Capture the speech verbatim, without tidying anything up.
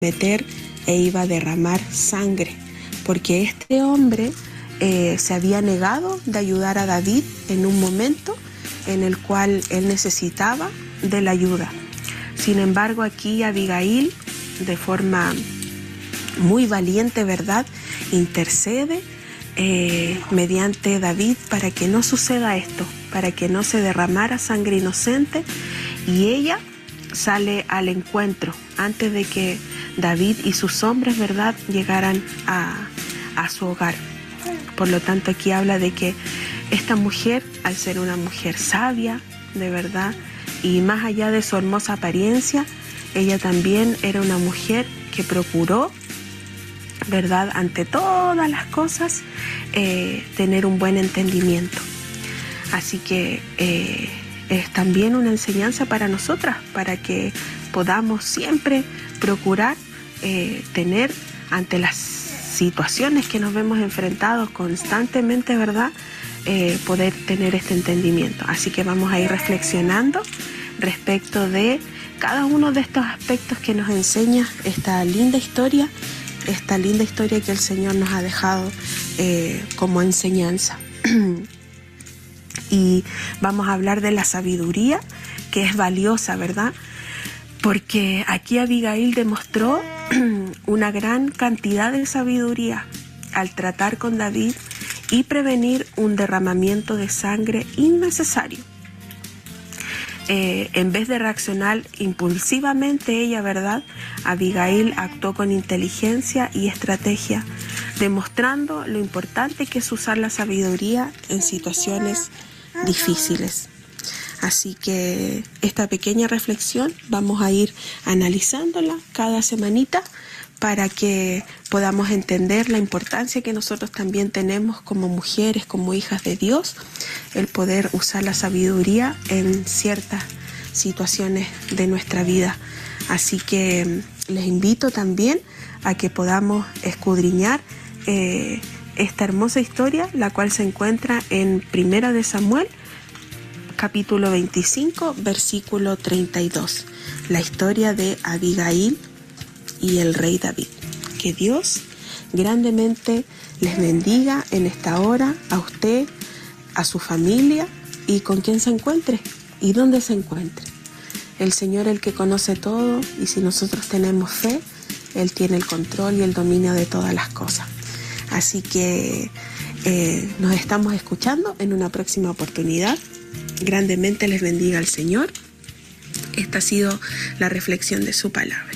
meter e iba a derramar sangre, porque este hombre eh, se había negado de ayudar a David en un momento en el cual él necesitaba de la ayuda. Sin embargo, aquí Abigail, de forma muy valiente, ¿verdad?, intercede eh, mediante David para que no suceda esto, para que no se derramara sangre inocente, y ella sale al encuentro antes de que David y sus hombres, ¿verdad?, llegaran a, a su hogar. Por lo tanto, aquí habla de que esta mujer, al ser una mujer sabia, de verdad, y más allá de su hermosa apariencia, ella también era una mujer que procuró, ¿verdad?, ante todas las cosas, eh, tener un buen entendimiento. Así que eh, es también una enseñanza para nosotras, para que podamos siempre procurar eh, tener ante las situaciones que nos vemos enfrentados constantemente, ¿verdad?, eh, poder tener este entendimiento. Así que vamos a ir reflexionando respecto de cada uno de estos aspectos que nos enseña esta linda historia, esta linda historia que el Señor nos ha dejado eh, como enseñanza. Y vamos a hablar de la sabiduría, que es valiosa, ¿verdad? Porque aquí Abigail demostró una gran cantidad de sabiduría al tratar con David y prevenir un derramamiento de sangre innecesario. Eh, en vez de reaccionar impulsivamente ella, ¿verdad?, Abigail actuó con inteligencia y estrategia, demostrando lo importante que es usar la sabiduría en situaciones difíciles. Así que esta pequeña reflexión vamos a ir analizándola cada semanita para que podamos entender la importancia que nosotros también tenemos como mujeres, como hijas de Dios, el poder usar la sabiduría en ciertas situaciones de nuestra vida. Así que les invito también a que podamos escudriñar eh, esta hermosa historia, la cual se encuentra en Primera de Samuel, capítulo veinticinco, versículo treinta y dos. La historia de Abigail y el rey David. Que Dios grandemente les bendiga en esta hora, a usted, a su familia y con quien se encuentre y dónde se encuentre. El Señor, el que conoce todo, y si nosotros tenemos fe, Él tiene el control y el dominio de todas las cosas. Así que eh, nos estamos escuchando en una próxima oportunidad. Grandemente les bendiga el Señor. Esta ha sido la reflexión de su palabra.